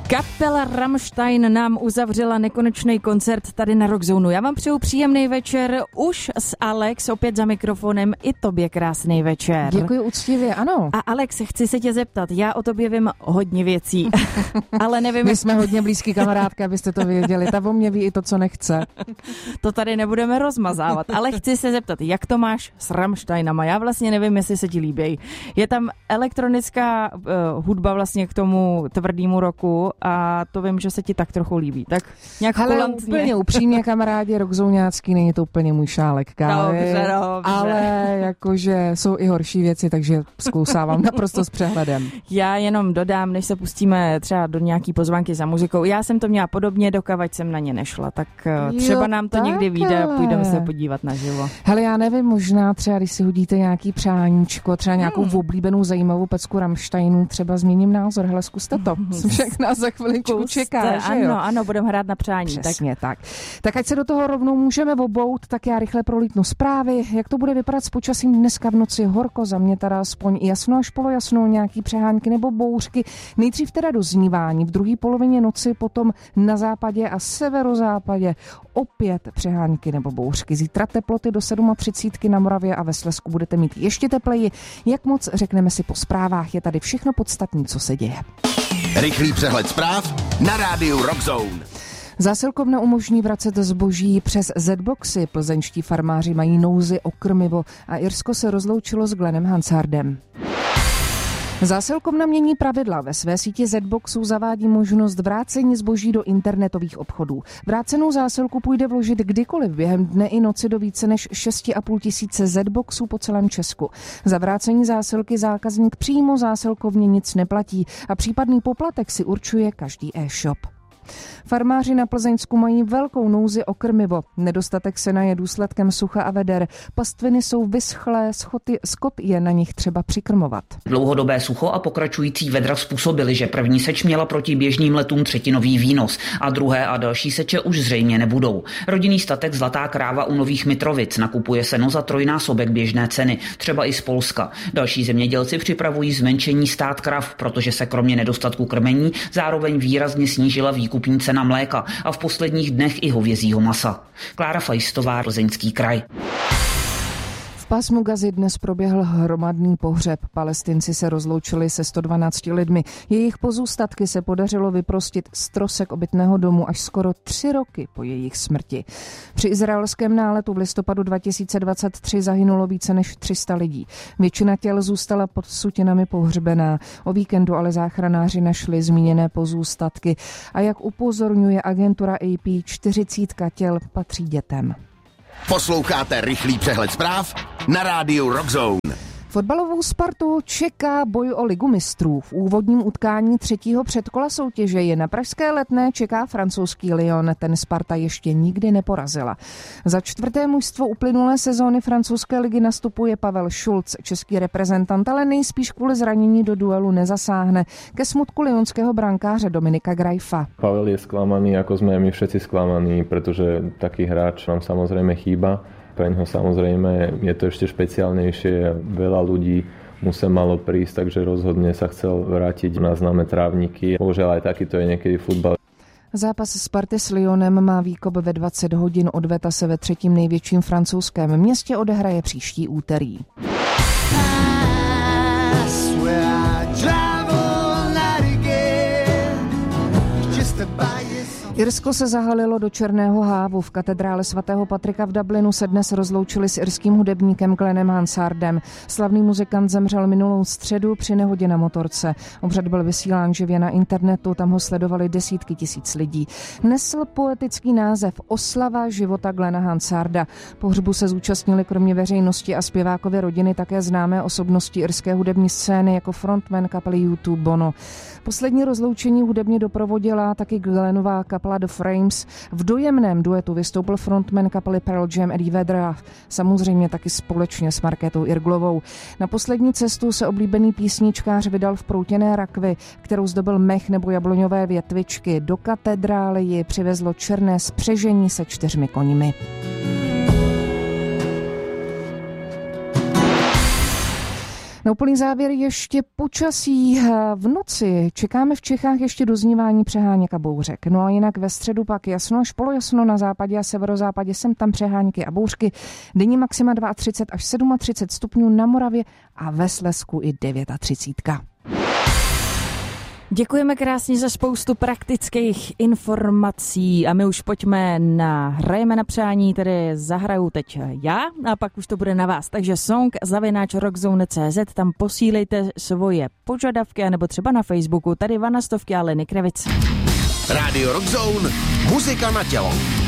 Kapela Rammstein nám uzavřela nekonečný koncert tady na Rockzone. Já vám přeju příjemný večer, už s Alex opět za mikrofonem, i tobě krásný večer. Děkuji úctivě, ano. A Alex, chci se tě zeptat, já o tobě vím hodně věcí, ale nevím... My jsme hodně blízký kamarádka, abyste to věděli, ta o mě ví i to, co nechce. To tady nebudeme rozmazávat, ale chci se zeptat, jak to máš s Rammsteinama? Já vlastně nevím, jestli se ti líbí. Je tam elektronická hudba vlastně k tomu tvrdému roku a to vím, že se ti tak trochu líbí. Tak nějak kulantně. Úplně upřímně, kamarádi, rockzóňácký, není to úplně můj šálek kávy. Dobře. Ale jakože jsou i horší věci, takže zkousávám naprosto s přehledem. Já jenom dodám, než se pustíme třeba do nějaký pozvánky za muzikou. Já jsem to měla podobně, dokavať jsem na ně nešla, tak třeba nám to někdy vyjde a půjdeme se podívat naživo. Hele, já nevím, možná třeba, když si hodíte nějaký přáníčko, třeba nějakou oblíbenou zajímavou pecku Rammsteinů, třeba změním názor. Hele, zkuste to. Však nás za chviličku čeká, že jo? Ano, budeme hrát na přání. Přesně tak. Tak ať se do toho rovnou můžeme obout, tak já rychle prolítnu zprávy. Jak to bude vypadat s počasím dneska v noci? Horko, za mě teda aspoň jasno až polojasno, nějaký přehánky nebo bouřky. Nejdřív teda doznívání, v druhé polovině noci potom na západě a severozápadě opět přehánky nebo bouřky. Zítra teploty do 37 na Moravě a ve Slezsku budete mít ještě tepleji. Jak moc, řekneme si po zprávách, je tady všechno podstatné, co se děje. Rychlý přehled zpráv na rádiu Rockzone. Zásilkovna umožní vracet zboží přes Z-boxy. Plzeňští farmáři mají nouzi o krmivo a Irsko se rozloučilo s Glennem Hansardem. Zásilkovna mění pravidla. Ve své síti Z-boxů zavádí možnost vrácení zboží do internetových obchodů. Vrácenou zásilku půjde vložit kdykoliv během dne i noci do více než 6,5 tisíce Z-boxů po celém Česku. Za vrácení zásilky zákazník přímo zásilkovně nic neplatí a případný poplatek si určuje každý e-shop. Farmáři na Plzeňsku mají velkou nouzi o krmivo. Nedostatek sena je důsledkem sucha a veder. Pastviny jsou vyschlé, skot je na nich třeba přikrmovat. Dlouhodobé sucho a pokračující vedra způsobily, že první seč měla proti běžným letům třetinový výnos a druhé a další seče už zřejmě nebudou. Rodinný statek Zlatá kráva u Nových Mitrovic nakupuje seno za trojnásobek běžné ceny, třeba i z Polska. Další zemědělci připravují zmenšení stát krav, protože se kromě nedostatku krmení zároveň výrazně snížila výkupní cena mléka a v posledních dnech i hovězího masa. Klára Fajstová, Plzeňský kraj. V pásmu Gazy dnes proběhl hromadný pohřeb. Palestinci se rozloučili se 112 lidmi. Jejich pozůstatky se podařilo vyprostit z trosek obytného domu až skoro 3 roky po jejich smrti. Při izraelském náletu v listopadu 2023 zahynulo více než 300 lidí. Většina těl zůstala pod sutinami pohřbená. O víkendu ale záchranáři našli zmíněné pozůstatky. A jak upozorňuje agentura AP, 40 těl patří dětem. Posloucháte rychlý přehled zpráv na rádiu Rockzone. Fotbalovou Spartu čeká boj o Ligu mistrů. V úvodním utkání 3. předkola soutěže je na pražské Letné čeká francouzský Lyon. Ten Sparta ještě nikdy neporazila. Za 4. mužstvo uplynulé sezóny francouzské ligy nastupuje Pavel Šulc. Český reprezentant ale nejspíš kvůli zranění do duelu nezasáhne. Ke smutku lyonského brankáře Dominika Grajfa. Pavel je sklamaný, ako sme my všetci sklamaní, pretože taký hráč nám samozrejme chýba. Pre ňoho samozrejme je to ešte špeciálnejšie, veľa ľudí mu sem malo prísť, takže rozhodne sa chcel vrátiť na známe trávniky. Bohužiaľ aj takýto je niekedy futbal. Zápas Sparty s Lyonem má výkop ve 20 hodin, odveta se ve 3. největším francouzském městě odehraje příští úterý. Irsko se zahalilo do černého hávu. V katedrále svatého Patrika v Dublinu se dnes rozloučili s irským hudebníkem Glennem Hansardem. Slavný muzikant zemřel minulou středu při nehodě na motorce. Obřad byl vysílán živě na internetu, tam ho sledovali desítky tisíc lidí. Nesl poetický název Oslava života Glena Hansarda. Pohřbu se zúčastnili kromě veřejnosti a zpěvákovy rodiny také známé osobnosti irské hudební scény jako frontman kapely U2 Bono. Poslední rozloučení hudebně doprovodila taky Glennová kapela The Frames. V dojemném duetu vystoupil frontman kapely Pearl Jam Eddie Vedder a samozřejmě taky společně s Markétou Irglovou. Na poslední cestu se oblíbený písničkář vydal v proutěné rakvi, kterou zdobil mech nebo jabloňové větvičky. Do katedrály ji přivezlo černé spřežení se 4 koňmi. Na úplný závěr ještě počasí v noci. Čekáme v Čechách ještě doznívání přeháněk a bouřek. No a jinak ve středu pak jasno až polojasno, na západě a severozápadě sem tam přeháňky a bouřky. Denní maxima 32 až 37 stupňů na Moravě a ve Slezsku i 39. Děkujeme krásně za spoustu praktických informací a my už pojďme na Hrajeme na přání, tedy zahraju teď já a pak už to bude na vás. Takže song@rockzone.cz, tam posílejte svoje požadavky anebo třeba na Facebooku. Tady Vana Stovky a Lenny Krevic. Rádio Rockzone, muzika na tělo.